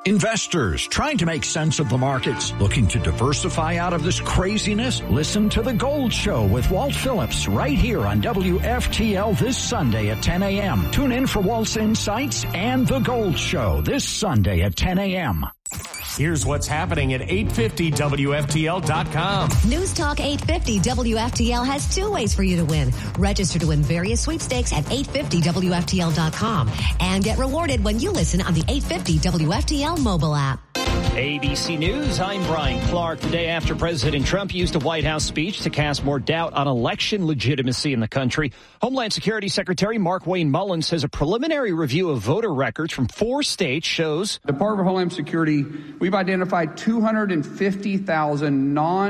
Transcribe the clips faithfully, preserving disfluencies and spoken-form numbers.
Investors trying to make sense of the markets, looking to diversify out of this craziness? Listen to The Gold Show with Walt Phillips right here on W F T L this Sunday at ten a.m. Tune in for Walt's insights and The Gold Show this Sunday at ten a.m. Here's what's happening at eight fifty W F T L dot com. News Talk eight fifty W F T L has two ways for you to win. Register to win various sweepstakes at eight fifty W F T L dot com and get rewarded when you listen on the eight fifty W F T L mobile app. A B C News, I'm Brian Clark. The day after President Trump used a White House speech to cast more doubt on election legitimacy in the country, Homeland Security Secretary Markwayne Mullins says a preliminary review of voter records from four states shows Department of Homeland Security, we've identified two hundred fifty thousand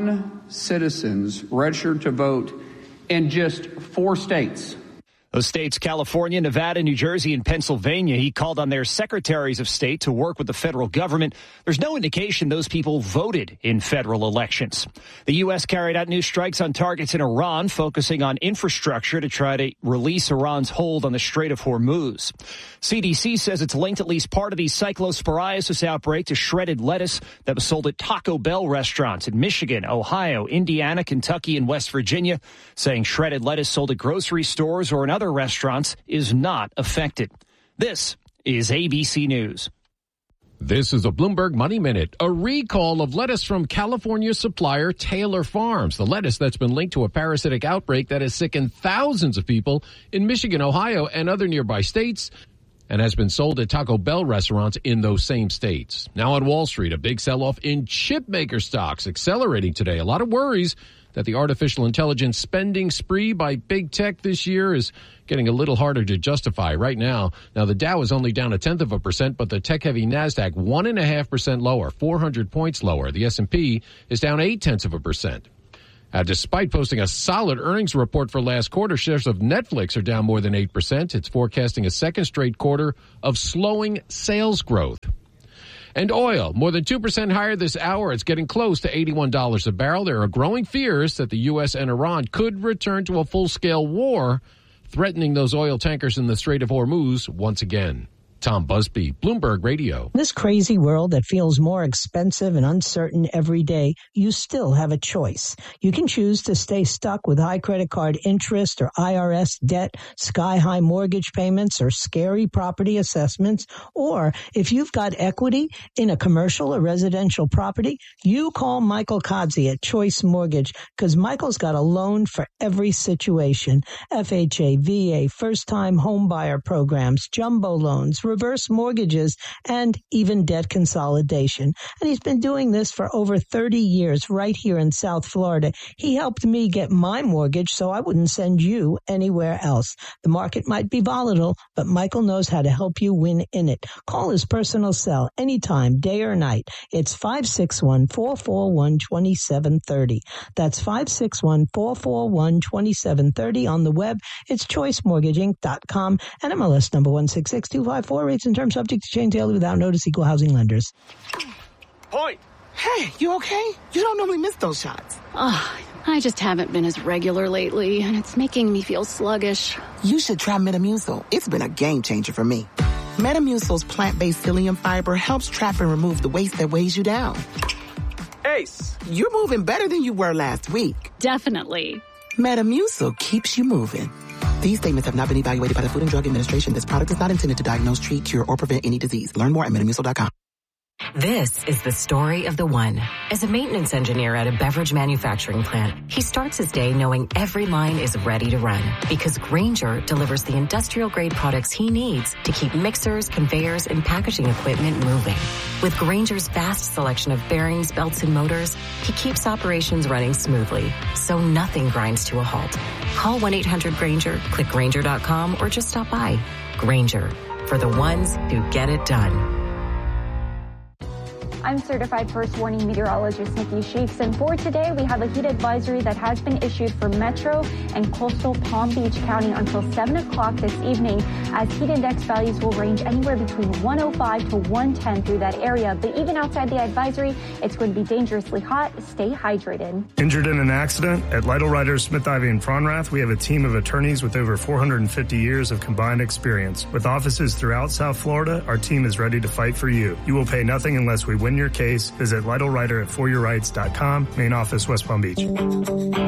non-citizens registered to vote in just four states. Those states, California, Nevada, New Jersey, and Pennsylvania. He called on their secretaries of state to work with the federal government. There's no indication those people voted in federal elections. The U S carried out new strikes on targets in Iran, focusing on infrastructure to try to release Iran's hold on the Strait of Hormuz. C D C says it's linked at least part of the cyclosporiasis outbreak to shredded lettuce that was sold at Taco Bell restaurants in Michigan, Ohio, Indiana, Kentucky, and West Virginia, saying shredded lettuce sold at grocery stores or in other restaurants is not affected. This is A B C News. This is a Bloomberg Money Minute. A recall of lettuce from California supplier Taylor Farms. The lettuce that's been linked to a parasitic outbreak that has sickened thousands of people in Michigan, Ohio, and other nearby states, and has been sold at Taco Bell restaurants in those same states. Now on Wall Street, a big sell-off in chip maker stocks accelerating today. A lot of worries that the artificial intelligence spending spree by big tech this year is getting a little harder to justify right now. Now, the Dow is only down a tenth of a percent, but the tech-heavy NASDAQ one and a half percent lower, four hundred points lower. The S and P is down eight tenths of a percent. Uh, despite posting a solid earnings report for last quarter, shares of Netflix are down more than eight percent. It's forecasting a second straight quarter of slowing sales growth. And oil, more than two percent higher this hour. It's getting close to eighty-one dollars a barrel. There are growing fears that the U S and Iran could return to a full-scale war, threatening those oil tankers in the Strait of Hormuz once again. Tom Busby, Bloomberg Radio. This crazy world that feels more expensive and uncertain every day, you still have a choice. You can choose to stay stuck with high credit card interest or I R S debt, sky-high mortgage payments, or scary property assessments. Or if you've got equity in a commercial or residential property, you call Michael Kodzi at Choice Mortgage, because Michael's got a loan for every situation. F H A, V A, first-time home buyer programs, jumbo loans, reverse mortgages, and even debt consolidation. And he's been doing this for over thirty years right here in South Florida. He helped me get my mortgage so I wouldn't send you anywhere else. The market might be volatile, but Michael knows how to help you win in it. Call his personal cell anytime, day or night. It's five six one, four four one, two seven three zero. That's five six one, four four one, two seven three zero. On the web, it's choice mortgage inc dot com and M L S number one six six two five four. Rates and terms subject to change daily without notice. Equal housing lenders. Point. Hey, you okay? You don't normally miss those shots. Oh, I just haven't been as regular lately, and it's making me feel sluggish. You should try Metamucil. It's been a game changer for me. Metamucil's plant-based psyllium fiber helps trap and remove the waste that weighs you down. Ace, you're moving better than you were last week. Definitely. Metamucil keeps you moving. These statements have not been evaluated by the Food and Drug Administration. This product is not intended to diagnose, treat, cure, or prevent any disease. Learn more at metamucil dot com. This is the story of the one. As a maintenance engineer at a beverage manufacturing plant, he starts his day knowing every line is ready to run because Grainger delivers the industrial-grade products he needs to keep mixers, conveyors, and packaging equipment moving. With Grainger's vast selection of bearings, belts, and motors, he keeps operations running smoothly, so nothing grinds to a halt. Call one eight hundred Grainger, click Grainger dot com, or just stop by. Grainger, for the ones who get it done. I'm certified first warning meteorologist Nikki Sheets, and for today we have a heat advisory that has been issued for Metro and coastal Palm Beach County until seven o'clock this evening, as heat index values will range anywhere between one oh five to one ten through that area. But even outside the advisory, it's going to be dangerously hot. Stay hydrated. Injured in an accident? At Lytle Writers Smith, Ivy and Fronrath, we have a team of attorneys with over four hundred fifty years of combined experience. With offices throughout South Florida, our team is ready to fight for you. You will pay nothing unless we win your case. Visit Lytle Writer at for your rights dot com. Main office, West Palm Beach.